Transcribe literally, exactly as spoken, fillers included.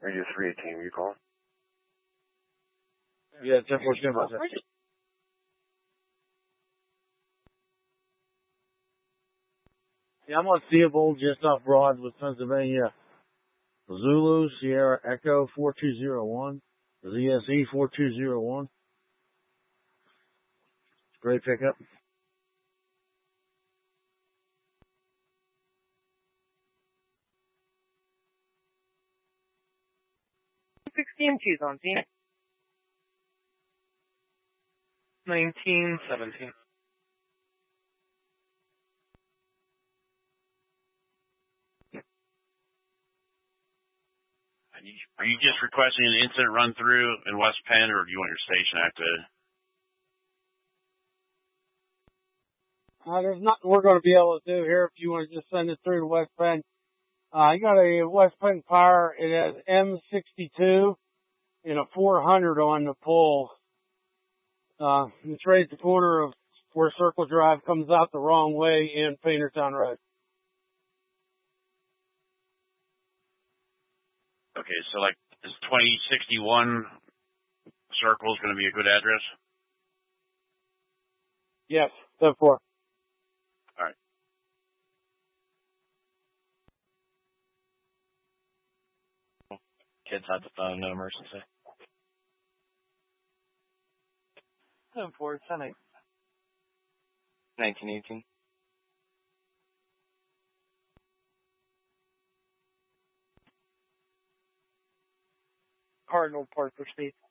Radio three eighteen, you call? Yeah, ten fourteen. Yeah, I'm on Theobald, just off Broadwood, Pennsylvania. Zulu, Sierra Echo four two zero one. Z S E four two zero one. Great pickup. sixteen, she's on team. nineteen, seventeen. Are you just requesting an instant run through in West Penn, or do you want your station activated? Uh, there's nothing we're going to be able to do here if you want to just send it through to West Penn. Uh, you got a West Penn Power. It has M sixty-two and a four hundred on the pole. Uh, it's right at the corner of where Circle Drive comes out the wrong way in Paintertown Road. Okay, so like, is twenty sixty-one Circle is going to be a good address? Yes, ten four. All right. Kids had the phone, no emergency. ten four, ten eight. nineteen eighteen. Cardinal Parker State.